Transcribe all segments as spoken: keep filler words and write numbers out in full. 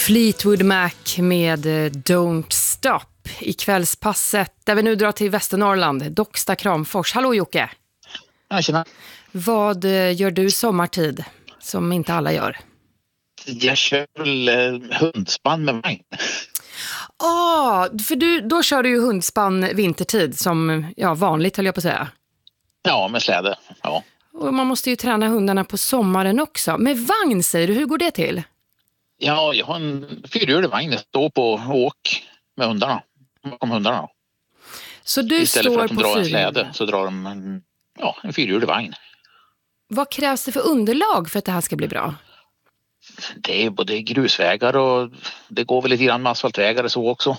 Fleetwood Mac med Don't Stop i kvällspasset där vi nu drar till Västernorrland, Docksta, Kramfors. Hallå Jocke! Ja, tjena. Vad gör du sommartid som inte alla gör? Jag kör väl eh, hundspann med vagn. Ja, ah, för du, då kör du ju hundspann vintertid som ja, vanligt höll jag på att säga. Ja, med släde, ja. Och man måste ju träna hundarna på sommaren också. Med vagn säger du, hur går det till? Ja, jag har en fyrhjulig vagn. Jag står på och åk med hundarna. Bakom hundarna. Så du Istället står för att de på drar en fyrhjulen. släde så drar de en, ja, en fyrhjulig vagn. Vad krävs det för underlag för att det här ska bli bra? Det är både grusvägar och det går väl lite grann med asfaltvägar så också.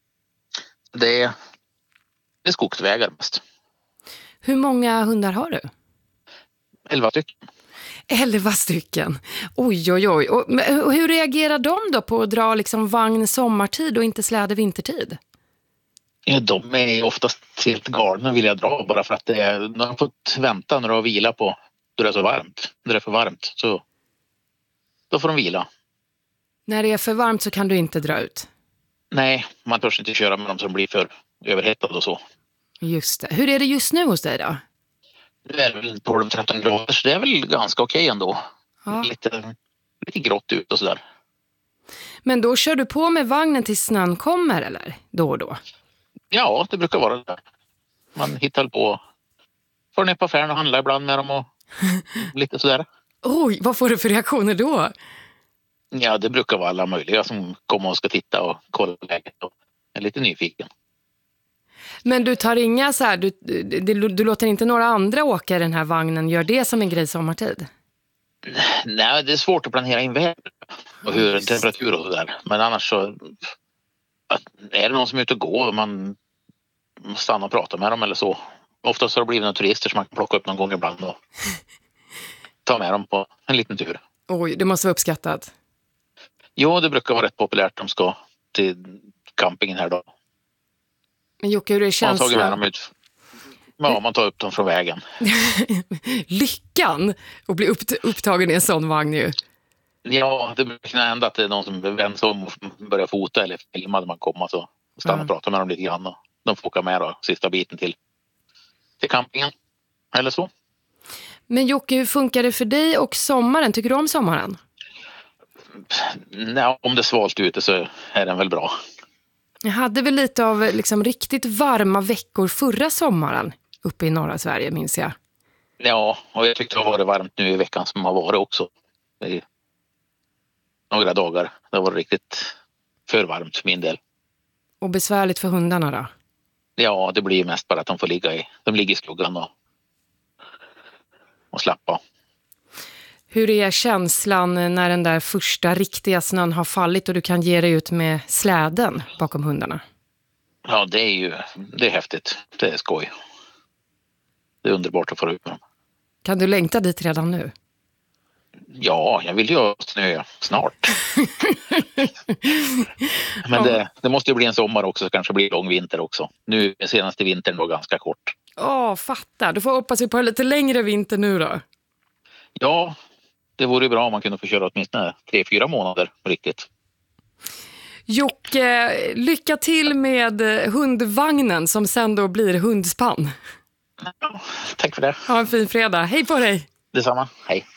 Det är, det är skogsvägar mest. Hur många hundar har du? Elva stycken. Elva stycken. Oj, oj, oj. Och, och hur reagerar de då på att dra liksom vagn sommartid och inte släde vintertid? Ja, de är oftast helt galna vill jag dra bara för att det är, de har fått vänta när de har vila på då det är så varmt. När det är för varmt så då får de vila. När det är för varmt så kan du inte dra ut? Nej, man törs inte köra med dem som blir för överhettade och så. Just det. Hur är det just nu hos dig då? Det är väl tolv tretton grader så det är väl ganska okej ändå. Ja. Lite, lite grått ut och sådär. Men då kör du på med vagnen till snön kommer eller? Då och då? Ja, det brukar vara det. Man hittar på. Får ner på affären och handla ibland med dem och lite sådär. Oj, vad får du för reaktioner då? Ja, det brukar vara alla möjliga som kommer och ska titta och kolla läget och är lite nyfiken. Men du tar inga så här, du, du, du låter inte några andra åka i den här vagnen, gör det som en grej sommartid? Nej, det är svårt att planera in väder och hur temperatur och sådär. Men annars så är det någon som är ute och går och man stannar och pratar med dem eller så. Oftast har det blivit några turister som man kan plocka upp någon gång ibland och ta med dem på en liten tur. Oj, det måste vara uppskattat. Jo, det brukar vara rätt populärt de ska till campingen här då. Men Jocke, hur är Man har tagit med känslan? dem ut. Ja, man tar upp dem från vägen. Lyckan att bli upp, upptagen i en sån vagn ju. Ja, det brukar hända att det är någon som vänds om och börjar fota eller filma när man kommer så stanna och Ja. prata med dem lite grann och de får åka med då sista biten till, till campingen eller så. Men Jocke, hur funkar det för dig och sommaren? Tycker du om sommaren? Nej, om det är svalt ute så är den väl bra. Jag hade väl lite av liksom riktigt varma veckor förra sommaren uppe i norra Sverige, minns jag. Ja, och jag tyckte det har varit varmt nu i veckan som har varit också. I några dagar. Det var riktigt för varmt för min del. Och besvärligt för hundarna då? Ja, det blir mest bara att de får ligga i, de ligger i skuggan och, och slappa. Hur är känslan när den där första riktiga snön har fallit och du kan ge dig ut med släden bakom hundarna? Ja, det är ju det är häftigt. Det är skoj. Det är underbart att få ut med dem. Kan du längta dit redan nu? Ja, jag vill ju ha snö snart. Men det, det måste ju bli en sommar också, kanske blir lång vinter också. Nu är senaste vintern var ganska kort. Åh, fattar. Du får hoppas vi på en lite längre vinter nu då. Ja, det vore bra om man kunde få köra åtminstone tre, fyra månader riktigt. Jocke, lycka till med hundvagnen som sen då blir hundspann. Ja, tack för det. Ha en fin fredag. Hej på dig! Detsamma. Hej.